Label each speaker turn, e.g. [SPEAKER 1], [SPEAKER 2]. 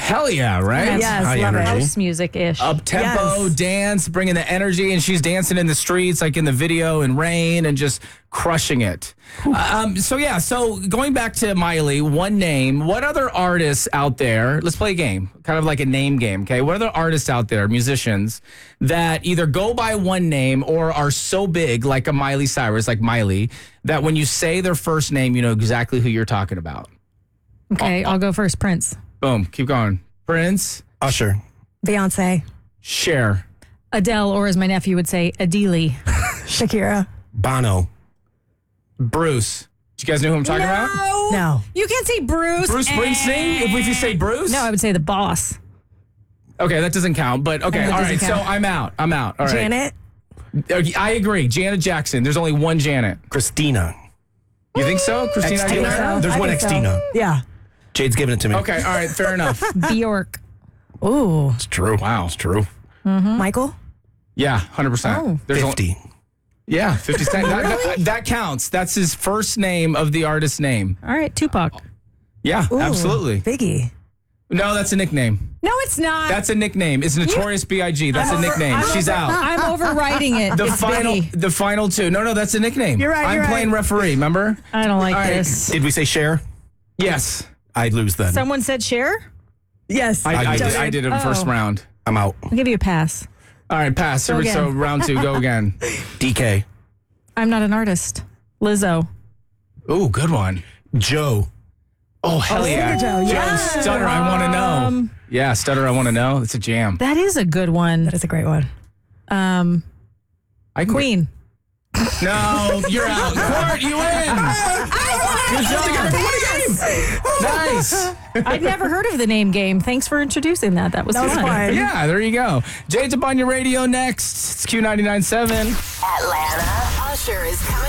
[SPEAKER 1] Hell yeah, right?
[SPEAKER 2] Yes,
[SPEAKER 3] high
[SPEAKER 2] love it.
[SPEAKER 3] energy.
[SPEAKER 4] House music-ish.
[SPEAKER 1] Up-tempo
[SPEAKER 2] Yes.
[SPEAKER 1] dance, bringing the energy, and she's dancing in the streets, like in the video, in rain, and just crushing it. So going back to Miley, one name. What other artists out there, let's play a game, kind of like a name game, okay? What other artists out there, musicians, that either go by one name or are so big, like a Miley Cyrus, like Miley, that when you say their first name, you know exactly who you're talking about?
[SPEAKER 4] Okay, I'll go first. Prince.
[SPEAKER 1] Boom, keep going. Prince,
[SPEAKER 3] Usher.
[SPEAKER 2] Beyonce,
[SPEAKER 1] Cher,
[SPEAKER 4] Adele, or as my nephew would say, Adele.
[SPEAKER 2] Shakira.
[SPEAKER 3] Bono.
[SPEAKER 1] Bruce. Do you guys know who I'm talking about?
[SPEAKER 2] No.
[SPEAKER 4] You can't say Bruce.
[SPEAKER 1] Bruce Springsteen? If you say Bruce?
[SPEAKER 4] No, I would say the boss.
[SPEAKER 1] Okay, that doesn't count. But okay,
[SPEAKER 4] That
[SPEAKER 1] all
[SPEAKER 4] doesn't
[SPEAKER 1] right. So
[SPEAKER 4] count.
[SPEAKER 1] I'm out. All right.
[SPEAKER 2] Janet.
[SPEAKER 1] I agree. Janet Jackson. There's only one Janet.
[SPEAKER 3] Christina.
[SPEAKER 1] You think so? Christina
[SPEAKER 3] Xtina.
[SPEAKER 1] Aguilera?
[SPEAKER 3] There's
[SPEAKER 2] I
[SPEAKER 3] one
[SPEAKER 2] think so.
[SPEAKER 3] Xtina.
[SPEAKER 2] Yeah.
[SPEAKER 3] Jade's giving it to me.
[SPEAKER 1] Okay, all right, fair enough.
[SPEAKER 4] Bjork.
[SPEAKER 2] Ooh.
[SPEAKER 3] It's true.
[SPEAKER 1] Wow.
[SPEAKER 3] It's true.
[SPEAKER 2] Michael.
[SPEAKER 1] Yeah, 100%.
[SPEAKER 4] Oh.
[SPEAKER 1] There's
[SPEAKER 3] 50.
[SPEAKER 1] Yeah, 50 Cent. That counts. That's his first name of the artist's name.
[SPEAKER 4] All right, Tupac.
[SPEAKER 1] Yeah,
[SPEAKER 2] Ooh,
[SPEAKER 1] absolutely.
[SPEAKER 2] Biggie.
[SPEAKER 1] No, that's a nickname.
[SPEAKER 4] No, it's not.
[SPEAKER 1] That's a nickname. It's Notorious B.I.G. That's a nickname. She's out.
[SPEAKER 4] I'm overriding it. It's Biggie.
[SPEAKER 1] The final two. No, that's a nickname.
[SPEAKER 2] You're right,
[SPEAKER 1] I'm
[SPEAKER 2] you're
[SPEAKER 1] playing
[SPEAKER 2] right.
[SPEAKER 1] referee, remember?
[SPEAKER 4] I don't like
[SPEAKER 1] All right.
[SPEAKER 4] this.
[SPEAKER 3] Did we say Cher?
[SPEAKER 1] Yes.
[SPEAKER 3] I'd lose then.
[SPEAKER 4] Someone said Cher?
[SPEAKER 2] Yes.
[SPEAKER 1] I
[SPEAKER 3] did.
[SPEAKER 1] did in the first round.
[SPEAKER 3] I'm out.
[SPEAKER 4] I'll give you a pass.
[SPEAKER 1] All right, pass.
[SPEAKER 4] Go
[SPEAKER 1] So
[SPEAKER 4] again.
[SPEAKER 1] round two, go again.
[SPEAKER 3] DK.
[SPEAKER 4] I'm not an artist. Lizzo.
[SPEAKER 1] Ooh, good one.
[SPEAKER 3] Joe.
[SPEAKER 1] Oh, hell yeah.
[SPEAKER 2] Joe, yes.
[SPEAKER 1] Stutter, I want to know. Yeah, Stutter, I want to know. It's a jam.
[SPEAKER 4] That is a good one.
[SPEAKER 2] That is a great one.
[SPEAKER 4] Queen.
[SPEAKER 1] No, you're out. Court, you win. You're still together for one game. Nice.
[SPEAKER 4] I'd never heard of the name game. Thanks for introducing that. That was
[SPEAKER 2] That was
[SPEAKER 4] fun.
[SPEAKER 2] fun.
[SPEAKER 1] Yeah, there you go. Jay's up on your radio next. It's Q99.7.
[SPEAKER 5] Atlanta. Usher is coming